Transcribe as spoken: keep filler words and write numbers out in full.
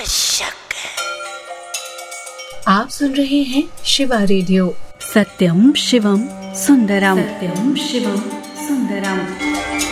शक है। आप सुन रहे हैं शिवा रेडियो। सत्यम शिवम सुंदरम, सत्यम शिवम सुंदरम।